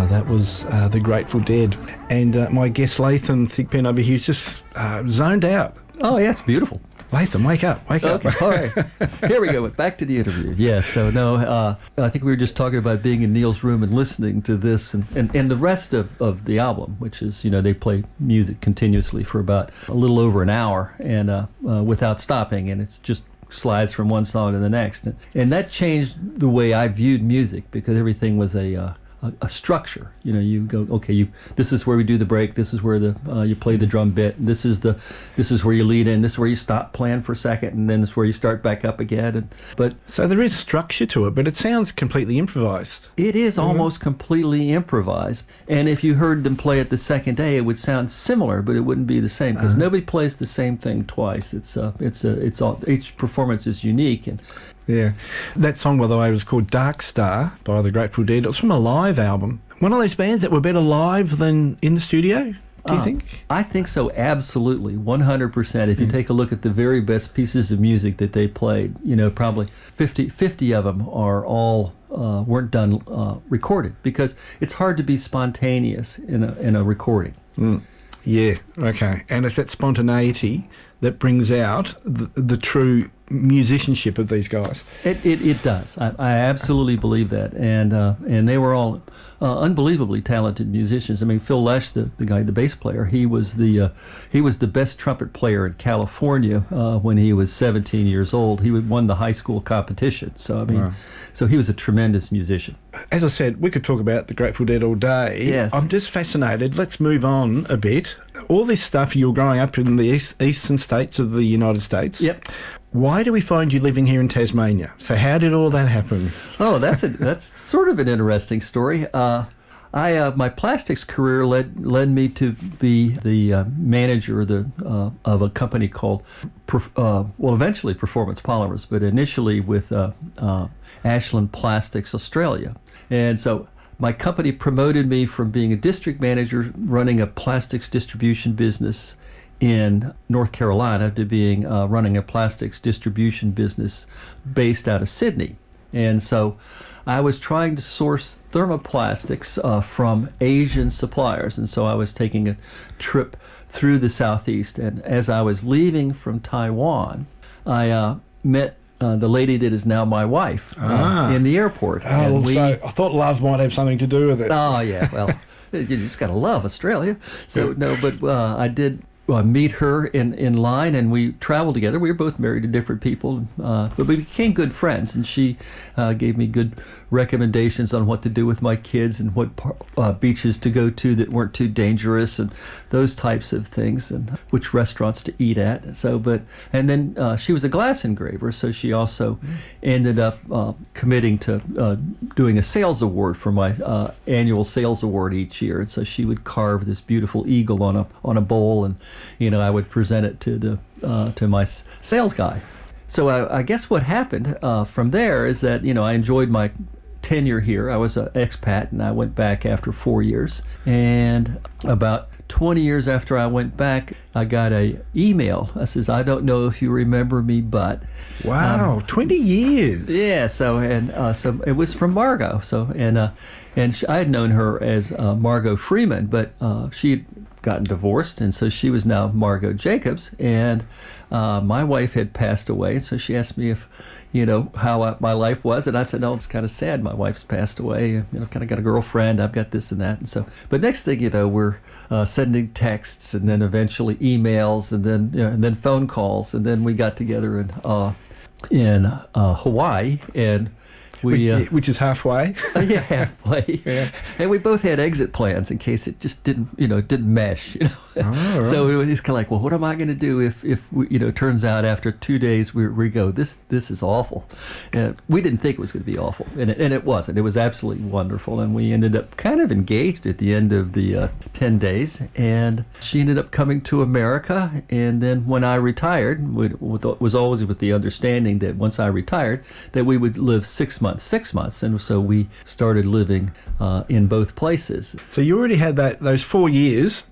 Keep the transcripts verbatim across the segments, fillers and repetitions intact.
that was uh, the Grateful Dead. And uh, my guest Latham Thigpen over here is just uh, zoned out. Oh, yeah, it's beautiful. Latham, wake up, wake okay, up. All right. Here we go. Back to the interview. Yeah, so no, uh, I think we were just talking about being in Neil's room and listening to this and, and, and the rest of, of the album, which is, you know, they play music continuously for about a little over an hour and uh, uh, without stopping, and it's just slides from one song to the next. And, and that changed the way I viewed music because everything was a... Uh, A, a structure. You know, you go, okay, you this is where we do the break, this is where the uh, you play the drum bit, this is the this is where you lead in, this is where you stop playing for a second, and then it's where you start back up again. And but so there is structure to it, but it sounds completely improvised. It is mm-hmm. almost completely improvised. And if you heard them play it the second day, it would sound similar, but it wouldn't be the same because uh-huh. nobody plays the same thing twice. It's uh, it's uh, it's all each performance is unique. And yeah, that song, by the way, was called Dark Star by the Grateful Dead. It was from a live album. One of those bands that were better live than in the studio, do you uh, think? I think so, absolutely, one hundred percent. If you mm. take a look at the very best pieces of music that they played, you know, probably fifty, fifty of them are all, uh, weren't done uh, recorded because it's hard to be spontaneous in a, in a recording. Mm. Yeah, okay. And it's that spontaneity that brings out the, the true musicianship of these guys. It it, it does. I, I absolutely believe that. And uh, and they were all uh, unbelievably talented musicians. I mean, Phil Lesh, the, the guy, the bass player, he was the uh, he was the best trumpet player in California uh, when he was seventeen years old. He won the high school competition. So I mean, wow. so he was a tremendous musician. As I said, we could talk about the Grateful Dead all day. Yes. I'm just fascinated. Let's move on a bit. All this stuff, you were growing up in the east, eastern states of the United States. Yep. Why do we find you living here in Tasmania? So how did all that happen? Oh, that's a that's sort of an interesting story. Uh, I uh, my plastics career led led me to be the uh, manager of the uh, of a company called uh, well eventually Performance Polymers, but initially with uh, uh, Ashland Plastics Australia, and so. My company promoted me from being a district manager running a plastics distribution business in North Carolina to being uh, running a plastics distribution business based out of Sydney. And so I was trying to source thermoplastics uh, from Asian suppliers. And so I was taking a trip through the Southeast. And as I was leaving from Taiwan, I uh, met Uh, the lady that is now my wife uh, ah. in the airport. Oh, and we, so I thought love might have something to do with it. Oh, yeah. Well, you just got to love Australia. So, no, but uh, I did uh, meet her in, in line, and we traveled together. We were both married to different people, uh, but we became good friends, and she uh, gave me good recommendations on what to do with my kids and what uh, beaches to go to that weren't too dangerous and those types of things, and which restaurants to eat at. So, but and then uh, she was a glass engraver, so she also mm. ended up uh, committing to uh, doing a sales award for my uh, annual sales award each year. And so she would carve this beautiful eagle on a on a bowl, and you know I would present it to the uh, to my sales guy. So I, I guess what happened uh, from there is that you know I enjoyed my tenure here. I was an expat, and I went back after four years. And about twenty years after I went back, I got a email. I says, "I don't know if you remember me, but..." Wow, um, twenty years. Yeah, so, and uh, so it was from Margot. So, and uh, and she, I had known her as uh, Margot Freeman, but uh, she had gotten divorced, and so she was now Margot Jacobs, and uh, my wife had passed away, so she asked me if, you know, how I, my life was, and I said, "No, it's kind of sad. My wife's passed away. You know, kind of got a girlfriend. I've got this and that." And so, but next thing you know, we're uh, sending texts, and then eventually emails, and then you know, and then phone calls, and then we got together in uh, in uh, Hawaii, and we which, uh, which is halfway. yeah, halfway. Yeah. And we both had exit plans in case it just didn't, you know, didn't mesh. You know, oh, right. So it was kind of like, well, what am I going to do if, if we, you know, turns out after two days we we go, this this is awful, and we didn't think it was going to be awful, and it, and it wasn't. It was absolutely wonderful, and we ended up kind of engaged at the end of the uh, ten days, and she ended up coming to America, and then when I retired, it was always with the understanding that once I retired, that we would live six months. Six months, and so we started living uh, in both places. So you already had that those four years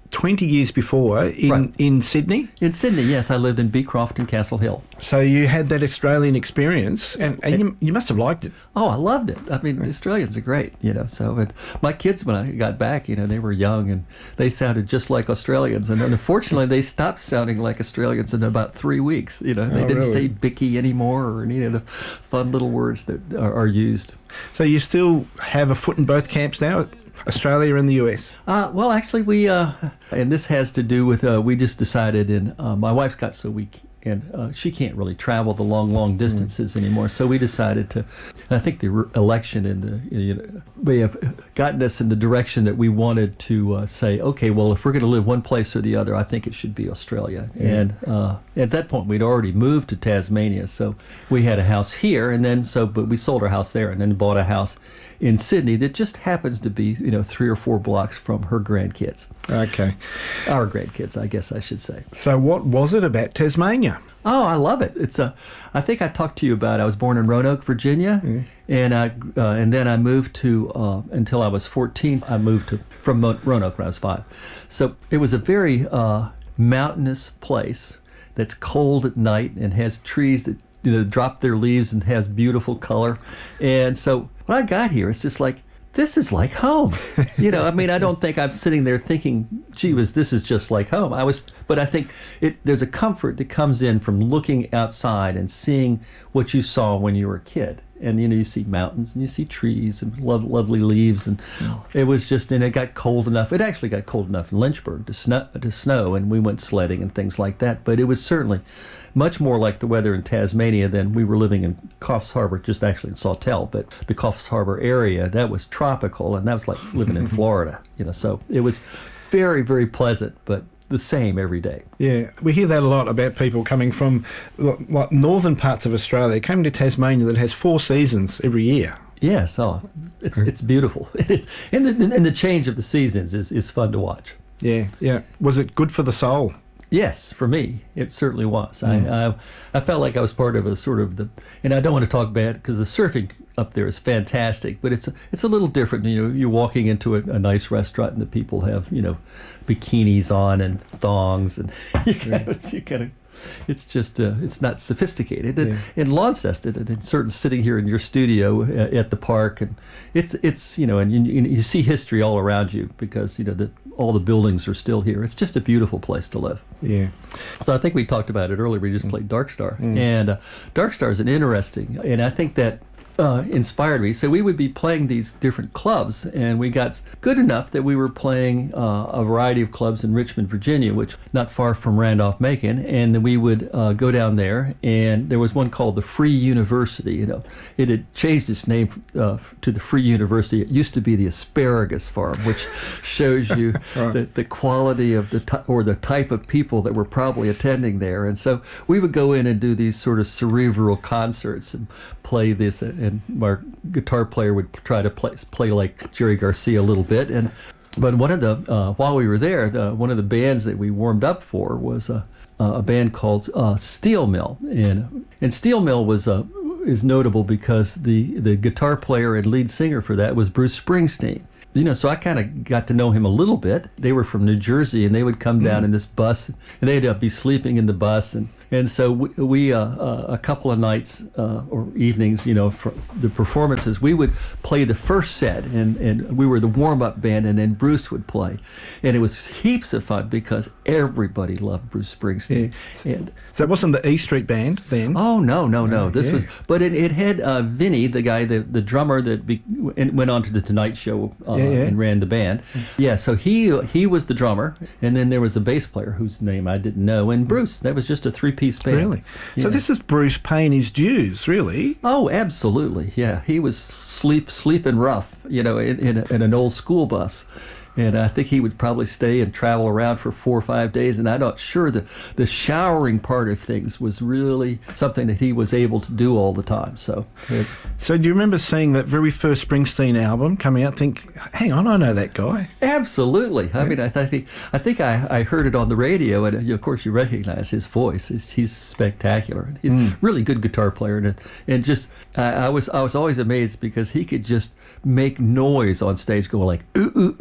twenty years before in, Right. in Sydney. In Sydney, yes, I lived in Beecroft and Castle Hill. So you had that Australian experience, and, and you, you must have liked it. Oh, I loved it. I mean, the Australians are great, you know. So, and my kids, when I got back, you know, they were young and they sounded just like Australians. And unfortunately, they stopped sounding like Australians in about three weeks. You know, they Oh, didn't really? say bicky anymore or any of the fun little words that are, are used. So you still have a foot in both camps now, Australia and the U S. Uh, well, actually, we, uh, and this has to do with, uh, we just decided, and uh, my wife's got so weak, and uh, she can't really travel the long, long distances mm. anymore. So we decided to, and I think the re- election and the, you know, may have gotten us in the direction that we wanted to uh, say, okay, well, if we're going to live one place or the other, I think it should be Australia. Yeah. And uh, at that point, we'd already moved to Tasmania, so we had a house here, and then so, but we sold our house there, and then bought a house in Sydney that just happens to be, you know, three or four blocks from her grandkids. Okay. Our grandkids, I guess I should say. So what was it about Tasmania? Oh, I love it. It's a. I think I talked to you about. I was born in Roanoke, Virginia, mm. and I uh, and then I moved to uh, until I was fourteen. I moved to from Mo- Roanoke when I was five. So it was a very uh, mountainous place that's cold at night and has trees that, you know, drop their leaves and has beautiful color. And so when I got here, it's just like, this is like home. You know, I mean, I don't think I'm sitting there thinking, gee whiz, this is just like home. I was, but I think it, there's a comfort that comes in from looking outside and seeing what you saw when you were a kid. And, you know, you see mountains and you see trees and lo- lovely leaves. And it was just, and it got cold enough. It actually got cold enough in Lynchburg to snow, to snow, and we went sledding and things like that. But it was certainly much more like the weather in Tasmania than we were living in Coffs Harbour, just actually in Sawtell. But the Coffs Harbour area, that was tropical, and that was like living in Florida. You know, so it was very, very pleasant, but the same every day. Yeah, we hear that a lot about people coming from like northern parts of Australia, coming to Tasmania that has four seasons every year. Yes, oh, it's it's beautiful. It's, and, the, and the change of the seasons is, is fun to watch. Yeah, yeah. Was it good for the soul? Yes, for me, it certainly was. Mm. I, I I felt like I was part of a sort of the, and I don't want to talk bad because the surfing up there is fantastic, but it's a, it's a little different. You know, you're walking into a, a nice restaurant and the people have, you know, bikinis on and thongs, and you kind of, you kind of, it's just uh, it's not sophisticated. And, Yeah. in Launceston, and it's certain sitting here in your studio uh, at the park, and it's it's you know, and you, you see history all around you because, you know, the all the buildings are still here. It's just a beautiful place to live. Yeah. So I think we talked about it earlier. We just played Dark Star, Mm. and uh, Dark Star is an interesting, and I think that uh, inspired me. So we would be playing these different clubs, and we got good enough that we were playing uh, a variety of clubs in Richmond, Virginia, which not far from Randolph-Macon, and then we would uh, go down there, and there was one called the Free University. You know, it had changed its name uh, to the Free University. It used to be the Asparagus Farm, which shows you Right. the, the quality of the ty- or the type of people that were probably attending there. And so we would go in and do these sort of cerebral concerts and play this, and our guitar player would try to play play like Jerry Garcia a little bit. And but one of the uh, while we were there, the, one of the bands that we warmed up for was a a band called uh, Steel Mill, and and Steel Mill was a is notable because the the guitar player and lead singer for that was Bruce Springsteen. You know, so I kind of got to know him a little bit. They were from New Jersey, and they would come down in this bus, and they'd uh, be sleeping in the bus, and and so we, we uh, uh, a couple of nights uh, or evenings, you know, for the performances, we would play the first set, and, and we were the warm-up band, and then Bruce would play, and it was heaps of fun because everybody loved Bruce Springsteen. Yeah. And So it wasn't the E Street Band then? oh no, no, no! Oh, This yeah. was, but it, it had uh, Vinny, the guy, the the drummer that be, and went on to the Tonight Show uh, Yeah, yeah. and ran the band. Yeah, so he he was the drummer, and then there was a bass player whose name I didn't know, and Bruce. That was just a three-piece band. Really? So Yeah. this is Bruce paying his dues, really? Oh, absolutely. Yeah, he was sleep sleeping rough, you know, in in, a, in an old school bus. And I think he would probably stay and travel around for four or five days. And I'm not sure the, the showering part of things was really something that he was able to do all the time. So, it, So do you remember seeing that very first Springsteen album coming out? Think, hang on, I know that guy. absolutely. I mean, I, th- I think I think I, I heard it on the radio, and uh, of course you recognize his voice. He's, he's spectacular. He's a really good guitar player, and and just uh, I was I was always amazed because he could just make noise on stage, go like ooh ooh ooh ooh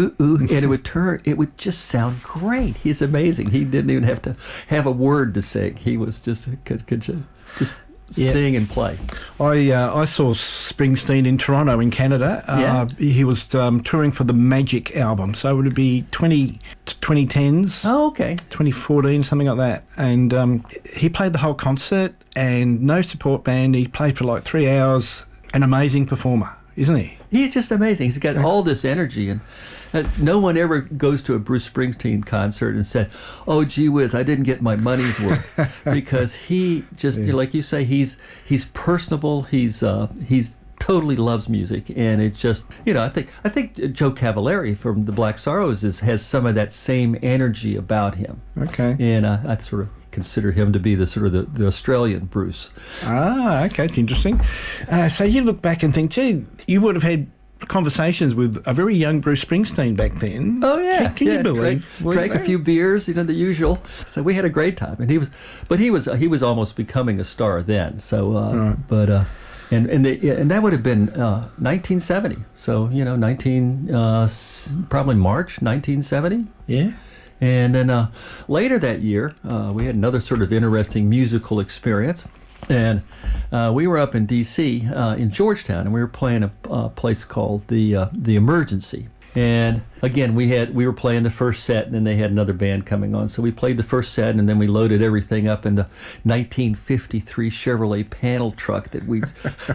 ooh, ooh, and it would turn, it would just sound great. He's amazing. He didn't even have to have a word to sing. He was just, could, could just, just yeah. sing and play. I uh, I saw Springsteen in Toronto in Canada. Yeah. Uh, he was um, touring for the Magic album, so it would be twenty, twenty tens. Oh, okay. twenty fourteen, something like that. And um, he played the whole concert and no support band. He played for like three hours. An amazing performer, isn't he? He's just amazing. He's got all this energy, and uh, no one ever goes to a Bruce Springsteen concert and said, "Oh, gee whiz, I didn't get my money's worth," because he just, yeah. you know, like you say, he's he's personable. He's uh, he's totally loves music, and it just, you know, I think I think Joe Cavalieri from the Black Sorrows is, has some of that same energy about him. Okay. And uh, I sort of consider him to be the sort of the, the Australian Bruce. Ah, okay, it's interesting. Uh, so you look back and think, gee, you would have had conversations with a very young Bruce Springsteen back then. Oh yeah, can, can yeah. you believe? Drank, drank a few beers, you know, the usual. So we had a great time, and he was, but he was he was almost becoming a star then. So, uh, right. but uh, and and the, and that would have been uh, nineteen seventy. So you know, nineteen uh, probably March nineteen seventy. Yeah. And then uh, later that year, uh, we had another sort of interesting musical experience. And uh, we were up in D C, uh, in Georgetown, and we were playing a, a place called the uh, the Emergency. And again, we had we were playing the first set, and then they had another band coming on. So we played the first set, and then we loaded everything up in the nineteen fifty-three Chevrolet panel truck that we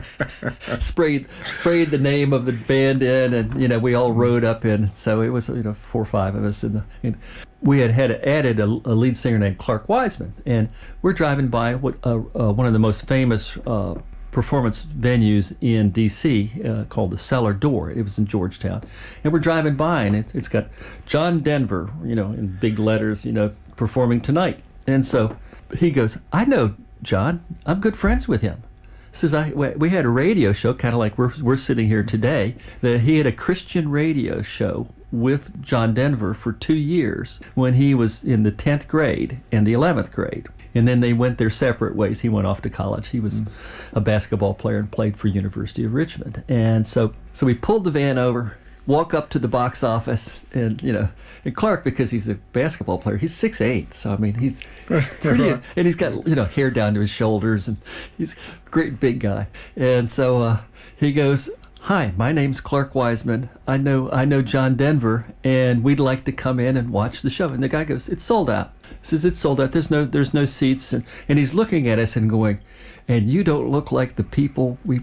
sprayed sprayed the name of the band in, and you know we all rode up in. So it was, you know, four or five of us in the. In, we had had added a, a lead singer named Clark Wiseman, and we're driving by what uh, uh, one of the most famous Uh, performance venues in D C uh, called the Cellar Door. It was in Georgetown, and we're driving by, and it, it's got John Denver, you know, in big letters, you know, performing tonight. And so he goes, "I know John. I'm good friends with him." Says I. We had a radio show, kind of like we're we're sitting here today. That he had a Christian radio show with John Denver for two years when he was in the tenth grade and the eleventh grade. And then they went their separate ways. He went off to college. He was mm. a basketball player and played for University of Richmond. And so so we pulled the van over, walk up to the box office, and, you know, and Clark, because he's a basketball player, he's six eight. So, I mean, he's pretty, and he's got, you know, hair down to his shoulders, and he's a great big guy. And so uh, he goes, "Hi, my name's Clark Wiseman. I know I know John Denver, and we'd like to come in and watch the show." And the guy goes, "It's sold out." Says, "It's sold out. There's no there's no seats." And, and he's looking at us and going, "And you don't look like the people we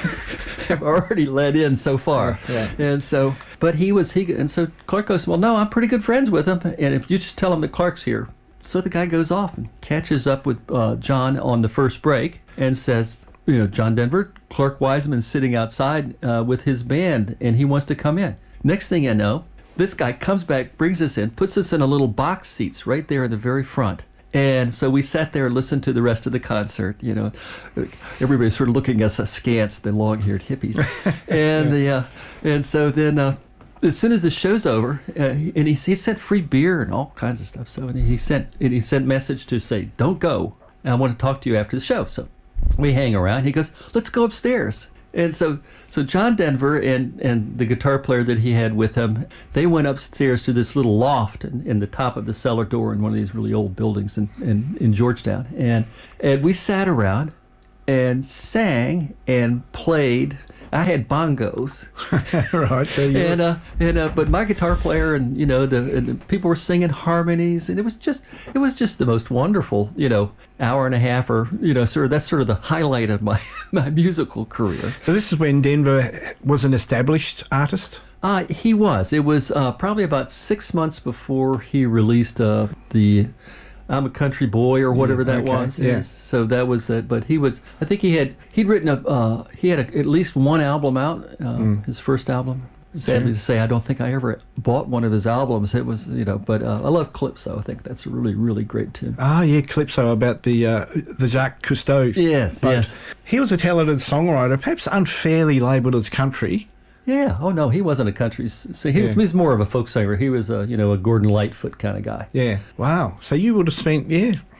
have already let in so far." Yeah. And so, but he was he and so Clark goes, "Well, no, I'm pretty good friends with him. And if you just tell him that Clark's here." So the guy goes off and catches up with uh, John on the first break and says, you know, "John Denver, Clark Wiseman's sitting outside uh, with his band, and he wants to come in." Next thing I know, this guy comes back, brings us in, puts us in a little box seats right there in the very front. And so we sat there and listened to the rest of the concert. You know, everybody's sort of looking at us askance, the long-haired hippies. and the uh, and so then uh, as soon as the show's over, uh, and he, he sent free beer and all kinds of stuff. So and he sent and he sent message to say, "Don't go. I want to talk to you after the show." So we hang around. He goes, "Let's go upstairs." And so, so John Denver and, and the guitar player that he had with him, they went upstairs to this little loft in, in the top of the cellar door in one of these really old buildings in, in, in Georgetown. And and we sat around and sang and played. I had bongos, right? So you and uh, and uh, but my guitar player and you know the, and the people were singing harmonies, and it was just it was just the most wonderful you know hour and a half, or you know sort of that's sort of the highlight of my my musical career. So this is when Denver was an established artist. Uh, he was. It was uh, probably about six months before he released uh, the "I'm a Country Boy" or whatever yeah, that okay, was. yeah. Yes. So that was that. But he was. I think he had. He'd written a. Uh, he had a, at least one album out. Uh, mm. His first album. Sadly to say, I don't think I ever bought one of his albums. It was, you know, but uh, I love Calypso. I think that's a really, really great tune. Ah, yeah, Calypso, about the uh, the Jacques Cousteau. Yes, boat. yes. He was a talented songwriter, perhaps unfairly labelled as country. Yeah. Oh no, he wasn't a country. So he was, yeah. he was more of a folk singer. He was a, you know, a Gordon Lightfoot kind of guy. Yeah. Wow. So you would have spent, yeah,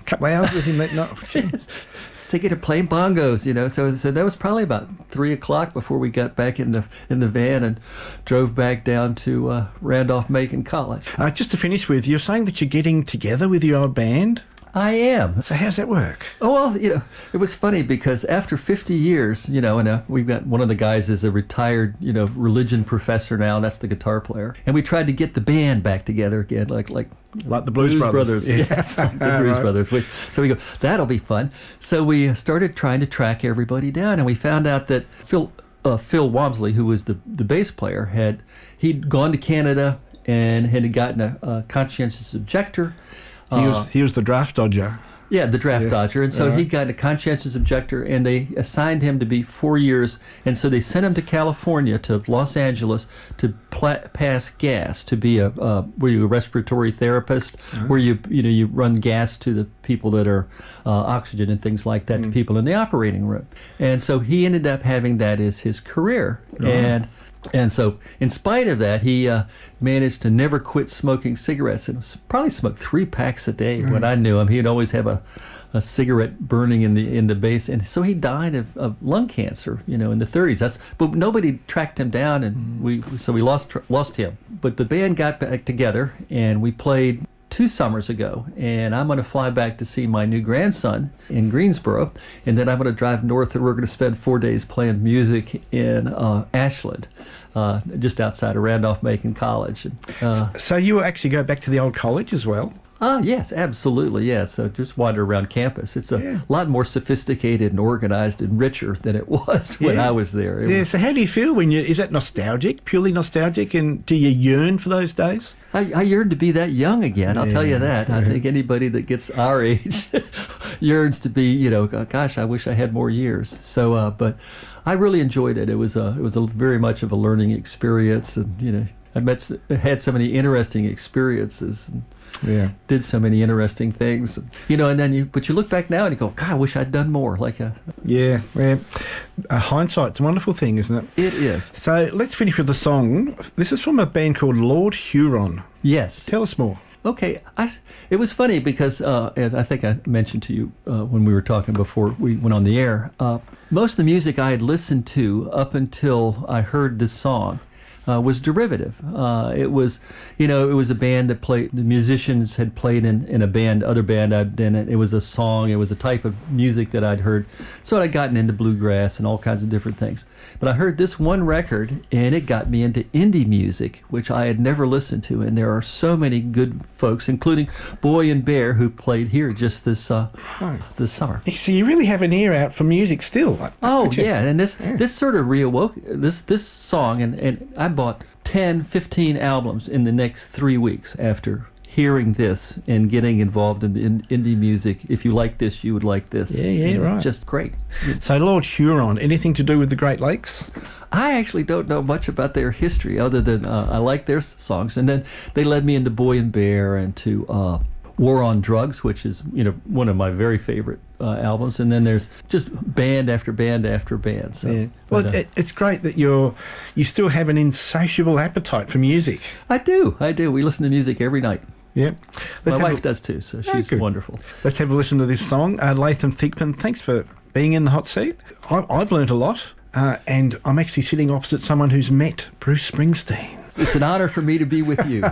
couple of hours with him that night. Singing and playing bongos, you know. So, so that was probably about three o'clock before we got back in the in the van and drove back down to uh, Randolph-Macon College. Uh, just to finish with, you're saying that you're getting together with your old band. I am. So how's that work? Oh, well, you know, it was funny because after fifty years, you know, and uh, we've got one of the guys is a retired, you know, religion professor now, and that's the guitar player. And we tried to get the band back together again, like like like the Blues, Blues Brothers. Brothers. Yeah. Yes, the Blues right. Brothers. So we go, that'll be fun. So we started trying to track everybody down, and we found out that Phil uh, Phil Wamsley, who was the the bass player, had he'd gone to Canada and had gotten a, a conscientious objector. He was, uh, he was the draft dodger. Yeah, the draft yeah. dodger. And so right. he got a conscientious objector, and they assigned him to be four years. And so they sent him to California, to Los Angeles, to pla- pass gas, to be a, uh, were you a respiratory therapist, uh-huh. where you, you know, you run gas to the people that are uh, oxygen and things like that, mm. to people in the operating room. And so he ended up having that as his career. Uh-huh. And And so, in spite of that, he uh, managed to never quit smoking cigarettes, and probably smoked three packs a day. Mm. When I knew him, he'd always have a, a cigarette burning in the in the base, and so he died of, of lung cancer, you know, in the thirties. That's but nobody tracked him down, and mm. we so we lost lost him. But the band got back together, and we played two summers ago, and I'm going to fly back to see my new grandson in Greensboro, and then I'm going to drive north, and we're going to spend four days playing music in uh, Ashland, uh, just outside of Randolph-Macon College. And, uh, so you will actually go back to the old college as well? Ah, yes, absolutely, yes. So just wander around campus. It's a yeah. lot more sophisticated and organized and richer than it was when yeah. I was there. It yeah. was, so how do you feel when you? Is that nostalgic, purely nostalgic, and do you yearn for those days? I, I yearn to be that young again. I'll yeah. tell you that. Yeah. I think anybody that gets our age yearns to be, you know, gosh, I wish I had more years. So, uh, but I really enjoyed it. It was a, it was a very much of a learning experience, and you know, I met, had so many interesting experiences. And, yeah, did so many interesting things, you know, and then you, but you look back now and you go, God, I wish I'd done more. Like a yeah, yeah. Uh, hindsight's a wonderful thing, isn't it? It is. So let's finish with the song. This is from a band called Lord Huron. Yes. Tell us more. Okay, I, it was funny because, uh, as I think I mentioned to you uh, when we were talking before we went on the air, uh, most of the music I had listened to up until I heard this song Uh, was derivative. Uh, it was, you know, it was a band that played, the musicians had played in, in a band, other band I'd been in. It was a song, it was a type of music that I'd heard. So I'd gotten into bluegrass and all kinds of different things. But I heard this one record, and it got me into indie music, which I had never listened to. And there are so many good folks, including Boy and Bear, who played here just this uh, oh. this summer. So you really have an ear out for music still. Oh, yeah. And this yeah. this sort of reawoke this this song, and, and I bought ten, fifteen albums in the next three weeks after hearing this and getting involved in the in- indie music. If you like this, you would like this. Yeah, yeah, and right. Just great. So Lord Huron, anything to do with the Great Lakes? I actually don't know much about their history other than uh, I like their songs. And then they led me into Boy and Bear and to uh, War on Drugs, which is, you know, one of my very favorite uh, albums. And then there's just band after band after band. So, yeah. Well, but, uh, it, it's great that you're you still have an insatiable appetite for music. I do. I do. We listen to music every night. Yeah. My wife a, does too, so she's oh, wonderful. Let's have a listen to this song. Uh, Latham Thigpen, thanks for being in the hot seat. I, I've learned a lot, uh, and I'm actually sitting opposite someone who's met Bruce Springsteen. It's an honor for me to be with you.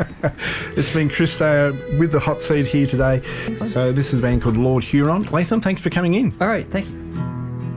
It's been Chris uh, with the hot seat here today. So this is a band called Lord Huron. Latham, thanks for coming in. All right, thank you.